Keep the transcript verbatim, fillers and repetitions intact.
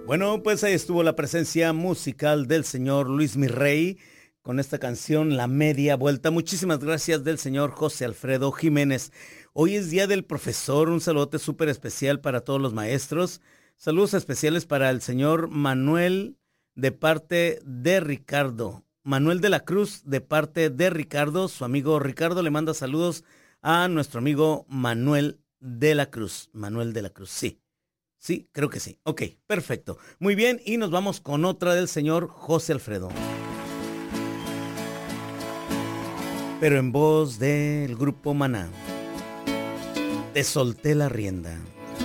Bueno, pues ahí estuvo la presencia musical del señor Luis Mirrey con esta canción La Media Vuelta. Muchísimas gracias del señor José Alfredo Jiménez. Hoy es día del profesor, un saludote súper especial para todos los maestros. Saludos especiales para el señor Manuel de parte de Ricardo. Manuel de la Cruz de parte de Ricardo. Su amigo Ricardo le manda saludos a nuestro amigo Manuel de la Cruz. Manuel de la Cruz, sí. Sí, creo que sí. Ok, perfecto. Muy bien, y nos vamos con otra del señor José Alfredo. Pero en voz del grupo Maná. Te solté la rienda.